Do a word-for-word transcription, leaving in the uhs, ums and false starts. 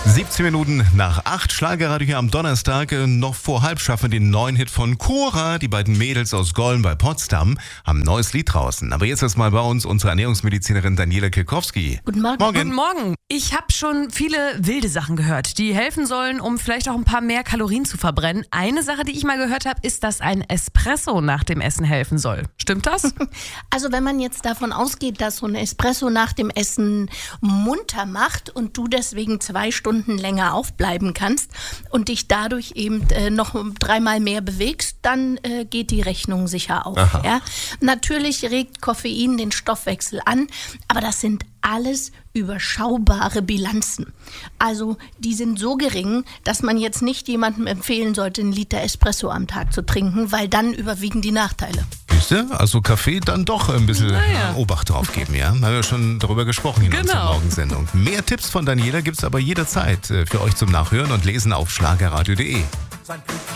siebzehn Minuten nach acht, Schlagerradio hier am Donnerstag. Noch vor halb schaffen wir den neuen Hit von Cora. Die beiden Mädels aus Golln bei Potsdam haben ein neues Lied draußen. Aber jetzt erstmal bei uns unsere Ernährungsmedizinerin Daniela Kirkowski. Guten Morgen. Morgen. Guten Morgen. Ich habe schon viele wilde Sachen gehört, die helfen sollen, um vielleicht auch ein paar mehr Kalorien zu verbrennen. Eine Sache, die ich mal gehört habe, ist, dass ein Espresso nach dem Essen helfen soll. Stimmt das? Also wenn man jetzt davon ausgeht, dass so ein Espresso nach dem Essen munter macht und du deswegen zwei Stunden länger aufbleiben kannst und dich dadurch eben äh, noch dreimal mehr bewegst, dann äh, geht die Rechnung sicher auf. Ja? Natürlich regt Koffein den Stoffwechsel an, aber das sind alles überschaubare Bilanzen. Also die sind so gering, dass man jetzt nicht jemandem empfehlen sollte, einen Liter Espresso am Tag zu trinken, weil dann überwiegen die Nachteile. Siehste, also Kaffee dann doch ein bisschen Naja. Obacht drauf geben, ja? Haben wir schon darüber gesprochen in Genau. unserer Morgensendung. Mehr Tipps von Daniela gibt's aber jederzeit für euch zum Nachhören und Lesen auf schlagerradio punkt de.